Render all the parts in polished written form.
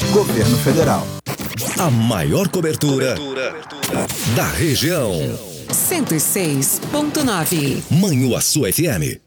Governo Federal. A maior cobertura da região. 106.9. Manhuaçu FM.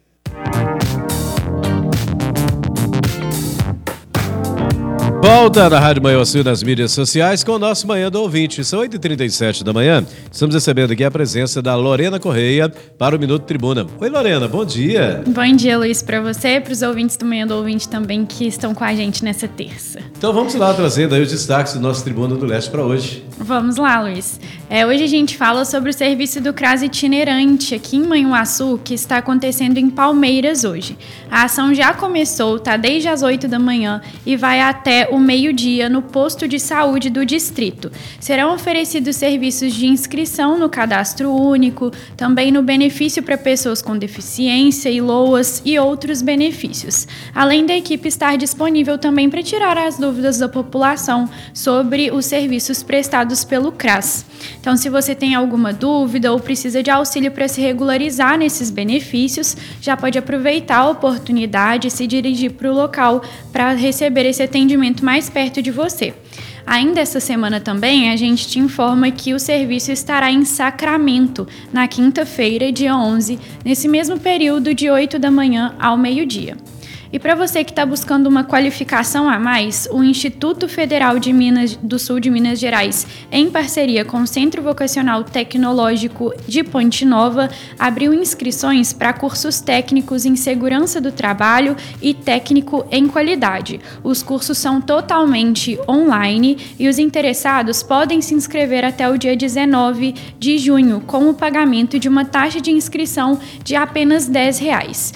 Volta na Rádio Manhuaçu nas mídias sociais com o nosso Manhã do Ouvinte. São 8h37 da manhã. Estamos recebendo aqui a presença da Lorena Correia para o Minuto Tribuna. Oi, Lorena, bom dia. Bom dia, Luiz, para você e para os ouvintes do Manhã do Ouvinte também que estão com a gente nessa terça. Então vamos lá trazendo aí os destaques do nosso Tribuna do Leste para hoje. Vamos lá, Luiz. Hoje a gente fala sobre o serviço do CRAS itinerante aqui em Manhuaçu, que está acontecendo em Palmeiras hoje. A ação já começou, tá desde as 8 da manhã e vai até o meio-dia no posto de saúde do distrito. Serão oferecidos serviços de inscrição no cadastro único, também no benefício para pessoas com deficiência e LOAS e outros benefícios. Além da equipe estar disponível também para tirar as dúvidas da população sobre os serviços prestados pelo CRAS. Então, se você tem alguma dúvida ou precisa de auxílio para se regularizar nesses benefícios, já pode aproveitar a oportunidade e se dirigir para o local para receber esse atendimento mais perto de você. Ainda essa semana também, a gente te informa que o serviço estará em Sacramento, na quinta-feira, dia 11, nesse mesmo período de 8 da manhã ao meio-dia. E para você que está buscando uma qualificação a mais, o Instituto Federal do Sul de Minas Gerais, em parceria com o Centro Vocacional Tecnológico de Ponte Nova, abriu inscrições para cursos técnicos em segurança do trabalho e técnico em qualidade. Os cursos são totalmente online e os interessados podem se inscrever até o dia 19 de junho, com o pagamento de uma taxa de inscrição de apenas R$10.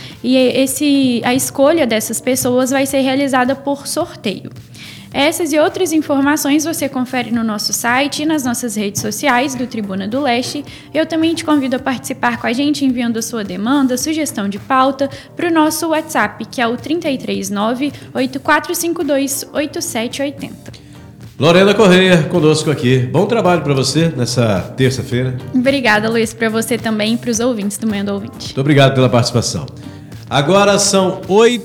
E a escolha dessas pessoas vai ser realizada por sorteio. Essas e outras informações você confere no nosso site e nas nossas redes sociais do Tribuna do Leste. Eu também te convido a participar com a gente enviando a sua demanda, sugestão de pauta para o nosso WhatsApp, que é o 339-8452-8780. Lorena Correia conosco aqui. Bom trabalho para você nessa terça-feira. Obrigada, Luiz, para você também e para os ouvintes do Manhã do Ouvinte. Muito obrigado pela participação. Agora são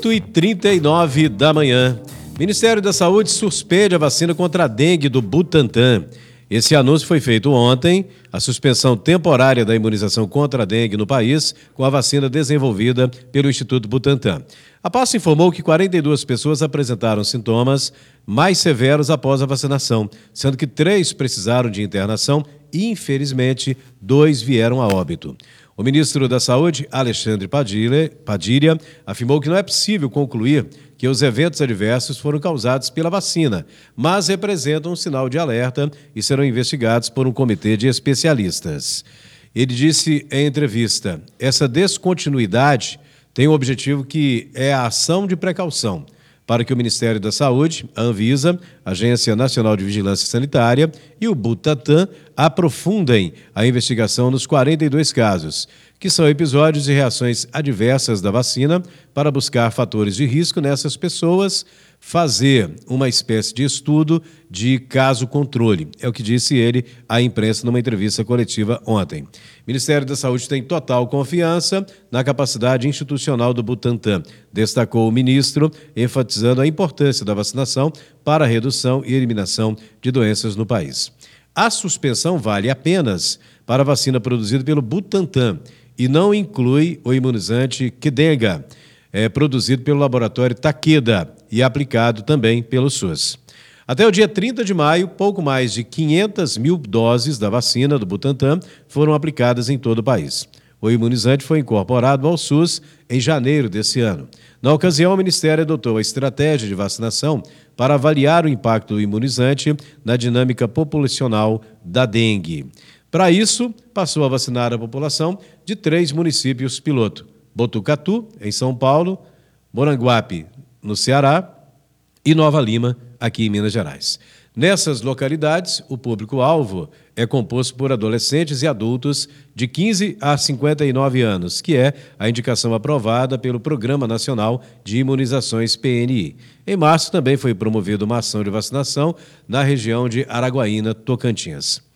8h39 da manhã. Ministério da Saúde suspende a vacina contra a dengue do Butantan. Esse anúncio foi feito ontem, a suspensão temporária da imunização contra a dengue no país com a vacina desenvolvida pelo Instituto Butantan. A pasta informou que 42 pessoas apresentaram sintomas mais severos após a vacinação, sendo que 3 precisaram de internação e, infelizmente, 2 vieram a óbito. O ministro da Saúde, Alexandre Padilha, afirmou que não é possível concluir que os eventos adversos foram causados pela vacina, mas representam um sinal de alerta e serão investigados por um comitê de especialistas. Ele disse em entrevista: essa descontinuidade tem um objetivo que é a ação de precaução, para que o Ministério da Saúde, a Anvisa, a Agência Nacional de Vigilância Sanitária e o Butantan aprofundem a investigação nos 42 casos, que são episódios e reações adversas da vacina, para buscar fatores de risco nessas pessoas, fazer uma espécie de estudo de caso-controle. É o que disse ele à imprensa numa entrevista coletiva ontem. O Ministério da Saúde tem total confiança na capacidade institucional do Butantan, destacou o ministro, enfatizando a importância da vacinação para a redução e eliminação de doenças no país. A suspensão vale apenas para a vacina produzida pelo Butantan e não inclui o imunizante Qdenga, produzido pelo laboratório Takeda e aplicado também pelo SUS. Até o dia 30 de maio, pouco mais de 500 mil doses da vacina do Butantan foram aplicadas em todo o país. O imunizante foi incorporado ao SUS em janeiro desse ano. Na ocasião, o Ministério adotou a estratégia de vacinação para avaliar o impacto do imunizante na dinâmica populacional da dengue. Para isso, passou a vacinar a população de 3 municípios piloto: Botucatu, em São Paulo, Moranguape, no Ceará, e Nova Lima, aqui em Minas Gerais. Nessas localidades, o público-alvo é composto por adolescentes e adultos de 15 a 59 anos, que é a indicação aprovada pelo Programa Nacional de Imunizações PNI. Em março também foi promovida uma ação de vacinação na região de Araguaína, Tocantins.